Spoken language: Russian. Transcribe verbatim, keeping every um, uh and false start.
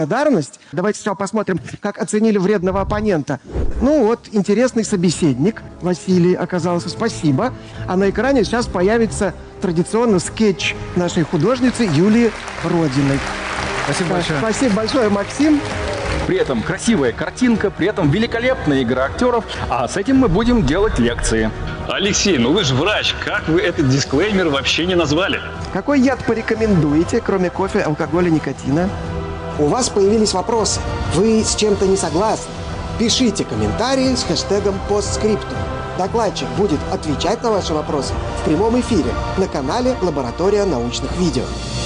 благодарность. Давайте сначала посмотрим, как оценили вредного оппонента. Ну вот, интересный собеседник Василий оказался, спасибо. А на экране сейчас появится традиционно скетч нашей художницы Юлии Родиной. Спасибо большое. Спасибо большое, Максим. При этом красивая картинка, при этом великолепная игра актеров, а с этим мы будем делать лекции. Алексей, ну вы же врач, как вы этот дисклеймер вообще не назвали? Какой яд порекомендуете, кроме кофе, алкоголя, никотина? У вас появились вопросы. Вы с чем-то не согласны? Пишите комментарии с хэштегом постскриптум. Докладчик будет отвечать на ваши вопросы в прямом эфире на канале «Лаборатория научных видео».